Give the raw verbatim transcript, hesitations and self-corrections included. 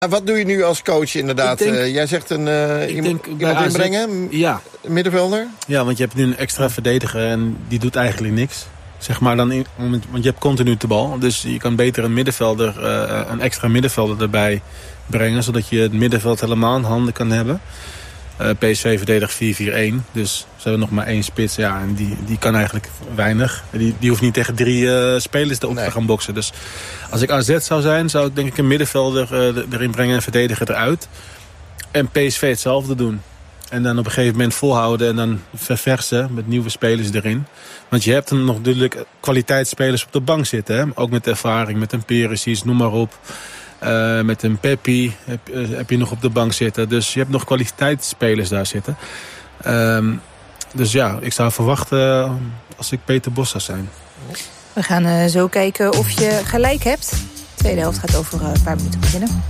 Wat doe je nu als coach inderdaad? Denk, uh, jij zegt een, uh, iemand, denk iemand A Z, inbrengen? Ja. Een middenvelder? Ja, want je hebt nu een extra verdediger en die doet eigenlijk niks. Zeg maar dan in, want je hebt continu de bal. Dus je kan beter een middenvelder, uh, een extra middenvelder erbij brengen. Zodat je het middenveld helemaal in handen kan hebben. Uh, P S V verdedigt vier vier een. Dus ze hebben nog maar één spits. Ja, en die, die kan eigenlijk weinig. Die, die hoeft niet tegen drie uh, spelers erop nee. te gaan boksen. Dus als ik A Z zou zijn, zou ik denk ik een middenvelder uh, erin brengen en verdediger eruit. En P S V hetzelfde doen. En dan op een gegeven moment volhouden en dan verversen met nieuwe spelers erin. Want je hebt dan nog natuurlijk kwaliteitsspelers op de bank zitten. Hè? Ook met ervaring, met een Perisic, noem maar op. Uh, met een Peppi heb, uh, heb je nog op de bank zitten. Dus je hebt nog kwaliteitsspelers daar zitten. Um, dus ja, ik zou verwachten uh, als ik Peter Bos zou zijn. We gaan uh, zo kijken of je gelijk hebt. De tweede helft gaat over uh, een paar minuten beginnen.